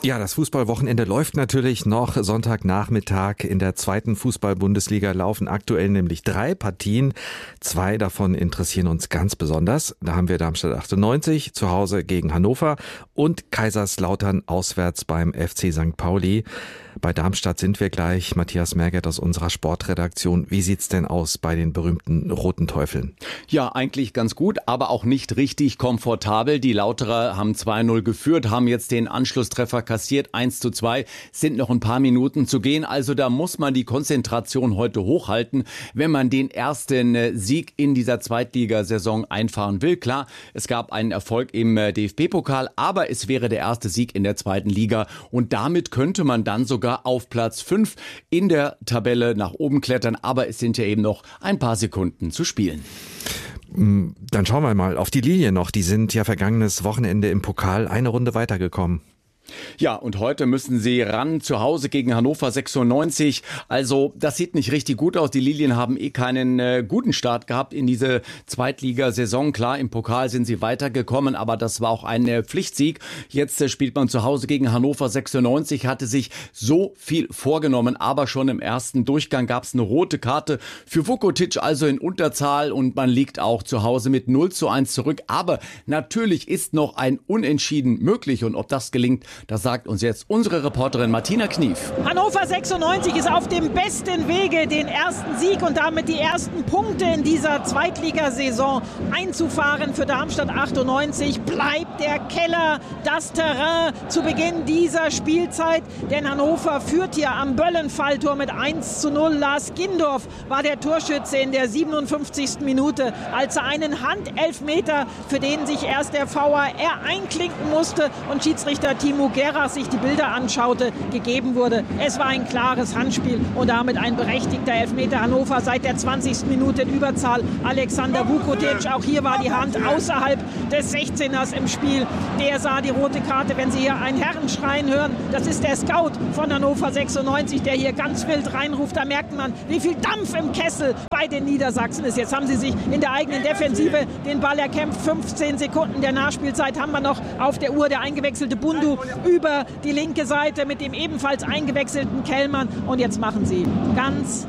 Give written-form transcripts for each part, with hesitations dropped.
Ja, das Fußballwochenende läuft natürlich noch. Sonntagnachmittag in der zweiten Fußball-Bundesliga laufen aktuell nämlich 3 Partien. 2 davon interessieren uns ganz besonders. Da haben wir Darmstadt 98 zu Hause gegen Hannover und Kaiserslautern auswärts beim FC St. Pauli. Bei Darmstadt sind wir gleich. Matthias Merget aus unserer Sportredaktion. Wie sieht's denn aus bei den berühmten Roten Teufeln? Ja, eigentlich ganz gut, aber auch nicht richtig komfortabel. Die Lauterer haben 2-0 geführt, haben jetzt den Anschlusstreffer kassiert, 1:2. Sind noch ein paar Minuten zu gehen. Also da muss man die Konzentration heute hochhalten, wenn man den ersten Sieg in dieser Zweitligasaison einfahren will. Klar, es gab einen Erfolg im DFB-Pokal, aber es wäre der erste Sieg in der zweiten Liga. Und damit könnte man dann sogar auf Platz 5 in der Tabelle nach oben klettern. Aber es sind ja eben noch ein paar Sekunden zu spielen. Dann schauen wir mal auf die Linie noch. Die sind ja vergangenes Wochenende im Pokal eine Runde weitergekommen. Ja, und heute müssen sie ran zu Hause gegen Hannover 96. Also das sieht nicht richtig gut aus. Die Lilien haben keinen guten Start gehabt in diese Zweitligasaison. Klar, im Pokal sind sie weitergekommen, aber das war auch ein Pflichtsieg. Jetzt spielt man zu Hause gegen Hannover 96, hatte sich so viel vorgenommen, aber schon im ersten Durchgang gab es eine rote Karte für Vukotic, also in Unterzahl, und man liegt auch zu Hause mit 0:1 zurück. Aber natürlich ist noch ein Unentschieden möglich, und ob das gelingt, das sagt uns jetzt unsere Reporterin Martina Knief. Hannover 96 ist auf dem besten Wege, den ersten Sieg und damit die ersten Punkte in dieser Zweitligasaison einzufahren. Für Darmstadt 98 bleibt der Keller das Terrain zu Beginn dieser Spielzeit. Denn Hannover führt hier am Böllenfalltor mit 1:0. Lars Gindorf war der Torschütze in der 57. Minute, als er einen Handelfmeter, für den sich erst der VAR einklinken musste und Schiedsrichter Timo Gerach sich die Bilder anschaute, gegeben wurde. Es war ein klares Handspiel und damit ein berechtigter Elfmeter. Hannover seit der 20. Minute in Überzahl. Alexander Vukotic, auch hier war die Hand außerhalb des 16ers im Spiel. Der sah die rote Karte. Wenn Sie hier einen Herrenschreien hören, das ist der Scout von Hannover 96, der hier ganz wild reinruft. Da merkt man, wie viel Dampf im Kessel bei den Niedersachsen ist. Jetzt haben sie sich in der eigenen Defensive den Ball erkämpft. 15 Sekunden der Nachspielzeit haben wir noch auf der Uhr. Der eingewechselte Bundu über die linke Seite mit dem ebenfalls eingewechselten Kellmann. Und jetzt machen sie ganz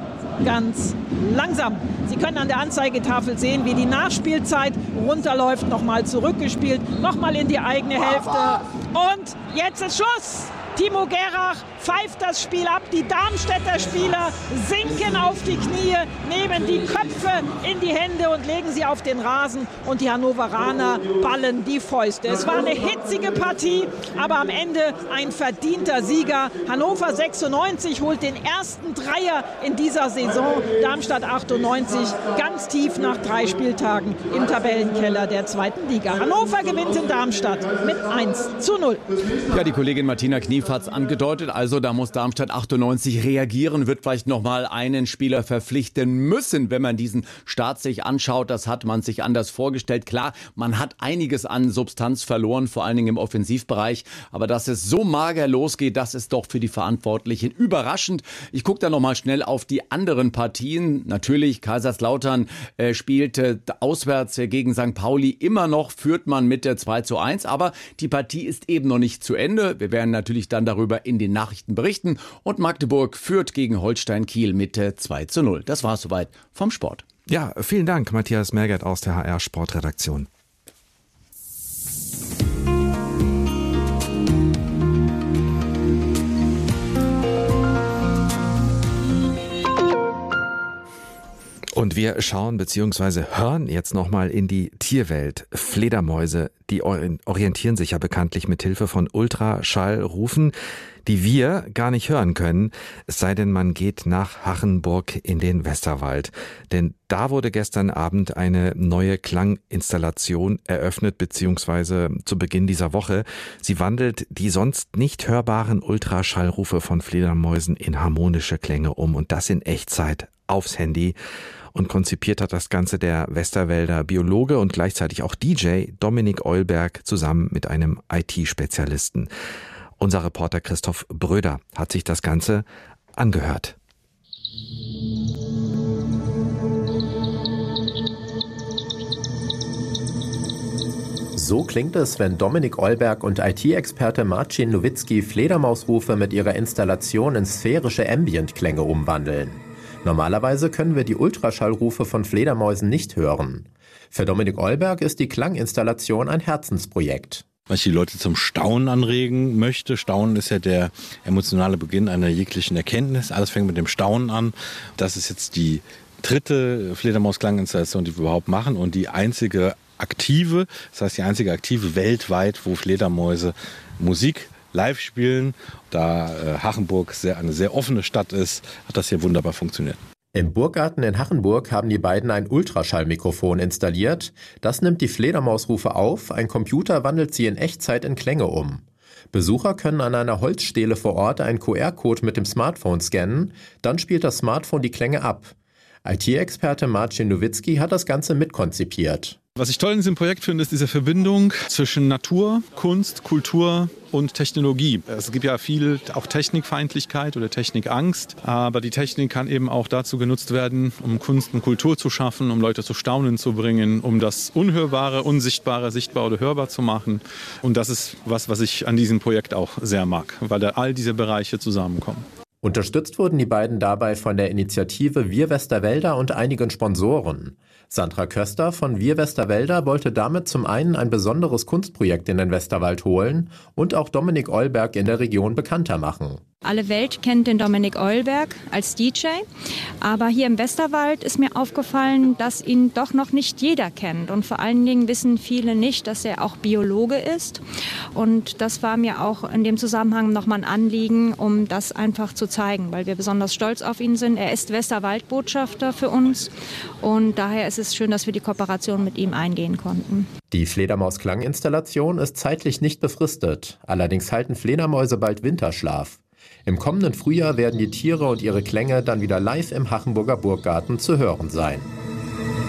langsam. Sie können an der Anzeigetafel sehen, wie die Nachspielzeit runterläuft. Nochmal zurückgespielt, nochmal in die eigene Hälfte. Und jetzt ist Schuss. Timo Gerach pfeift das Spiel ab. Die Darmstädter Spieler sinken auf die Knie, nehmen die Köpfe in die Hände und legen sie auf den Rasen. Und die Hannoveraner ballen die Fäuste. Es war eine hitzige Partie, aber am Ende ein verdienter Sieger. Hannover 96 holt den ersten Dreier in dieser Saison. Darmstadt 98 ganz tief nach 3 Spieltagen im Tabellenkeller der zweiten Liga. Hannover gewinnt in Darmstadt mit 1:0. Ja, die Kollegin Martina Knief hat es angedeutet. Also da muss Darmstadt 98 reagieren, wird vielleicht noch mal einen Spieler verpflichten müssen, wenn man diesen Start sich anschaut. Das hat man sich anders vorgestellt. Klar, man hat einiges an Substanz verloren, vor allen Dingen im Offensivbereich. Aber dass es so mager losgeht, das ist doch für die Verantwortlichen überraschend. Ich gucke da noch mal schnell auf die anderen Partien. Natürlich, Kaiserslautern spielt auswärts gegen St. Pauli. Immer noch führt man mit der 2:1. Aber die Partie ist eben noch nicht zu Ende. Wir werden natürlich dann darüber in den Nachrichten berichten. Und Magdeburg führt gegen Holstein Kiel mit 2:0. Das war es soweit vom Sport. Ja, vielen Dank, Matthias Merget aus der HR Sportredaktion. Und wir schauen bzw. hören jetzt nochmal in die Tierwelt. Fledermäuse, die orientieren sich ja bekanntlich mit Hilfe von Ultraschallrufen, die wir gar nicht hören können, es sei denn, man geht nach Hachenburg in den Westerwald. Denn da wurde gestern Abend eine neue Klanginstallation eröffnet, beziehungsweise zu Beginn dieser Woche. Sie wandelt die sonst nicht hörbaren Ultraschallrufe von Fledermäusen in harmonische Klänge um, und das in Echtzeit aufs Handy. Und konzipiert hat das Ganze der Westerwälder Biologe und gleichzeitig auch DJ Dominik Eulberg zusammen mit einem IT-Spezialisten. Unser Reporter Christoph Bröder hat sich das Ganze angehört. So klingt es, wenn Dominik Eulberg und IT-Experte Marcin Nowitzki Fledermausrufe mit ihrer Installation in sphärische Ambient-Klänge umwandeln. Normalerweise können wir die Ultraschallrufe von Fledermäusen nicht hören. Für Dominik Eulberg ist die Klanginstallation ein Herzensprojekt. Was ich die Leute zum Staunen anregen möchte. Staunen ist ja der emotionale Beginn einer jeglichen Erkenntnis. Alles fängt mit dem Staunen an. Das ist jetzt die 3. Fledermaus-Klanginstallation, die wir überhaupt machen und die einzige aktive, das heißt die einzige aktive weltweit, wo Fledermäuse Musik live spielen. Da Hachenburg eine sehr offene Stadt ist, hat das hier wunderbar funktioniert. Im Burggarten in Hachenburg haben die beiden ein Ultraschallmikrofon installiert. Das nimmt die Fledermausrufe auf, ein Computer wandelt sie in Echtzeit in Klänge um. Besucher können an einer Holzstele vor Ort einen QR-Code mit dem Smartphone scannen, dann spielt das Smartphone die Klänge ab. IT-Experte Marcin Nowitzki hat das Ganze mitkonzipiert. Was ich toll in diesem Projekt finde, ist diese Verbindung zwischen Natur, Kunst, Kultur und Technologie. Es gibt ja viel auch Technikfeindlichkeit oder Technikangst, aber die Technik kann eben auch dazu genutzt werden, um Kunst und Kultur zu schaffen, um Leute zu Staunen zu bringen, um das Unhörbare, Unsichtbare sichtbar oder hörbar zu machen. Und das ist was ich an diesem Projekt auch sehr mag, weil da all diese Bereiche zusammenkommen. Unterstützt wurden die beiden dabei von der Initiative Wir Westerwälder und einigen Sponsoren. Sandra Köster von Wir Westerwälder wollte damit zum einen ein besonderes Kunstprojekt in den Westerwald holen und auch Dominik Eulberg in der Region bekannter machen. Alle Welt kennt den Dominik Eulberg als DJ, aber hier im Westerwald ist mir aufgefallen, dass ihn doch noch nicht jeder kennt und vor allen Dingen wissen viele nicht, dass er auch Biologe ist und das war mir auch in dem Zusammenhang nochmal ein Anliegen, um das einfach zu zeigen, weil wir besonders stolz auf ihn sind. Er ist Westerwaldbotschafter für uns und daher ist es schön, dass wir die Kooperation mit ihm eingehen konnten. Die Fledermaus-Klanginstallation ist zeitlich nicht befristet, allerdings halten Fledermäuse bald Winterschlaf. Im kommenden Frühjahr werden die Tiere und ihre Klänge dann wieder live im Hachenburger Burggarten zu hören sein.